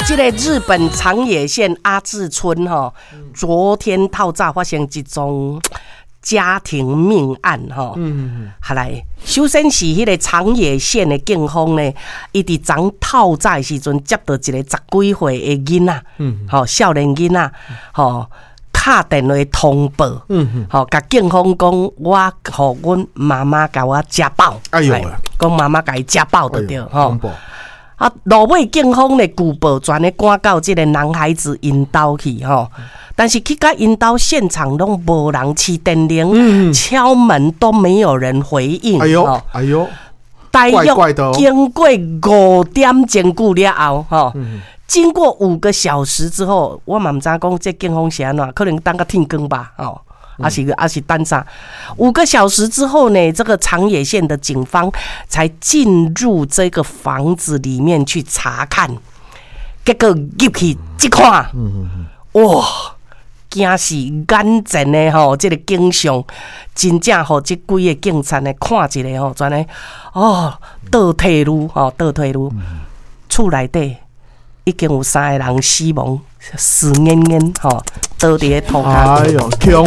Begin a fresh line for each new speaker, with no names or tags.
这个日本长野县阿志村哈，昨天透早发生一宗家庭命案哈。下来，首先是迄个长野县的警方呢，伊伫昨透早的时阵接到一个10几岁的囡仔，少年囡仔，打电话通报，甲警方讲，我互阮妈妈甲我家暴，
哎呦，
讲妈妈甲伊家暴就对，啊，落尾警方咧举报全咧赶到这个男孩子因兜去但是去到因兜现场拢无人起电铃，敲门都没有人回应。
哎呦，
大约
怪的
经过5点钟久了后，经过5个小时之后，我嘛唔知讲这警方是安怎，可能等个天光吧，还是等啥？5个小时之后呢，这个长野县的警方才进入这个房子里面去查看，结果入去一看，哇！惊死眼前的这个景象，真正这几个警察呢看一个全的倒退路，厝内底已经有3个人死亡，死硬硬倒伫土骹。
哎呦，恐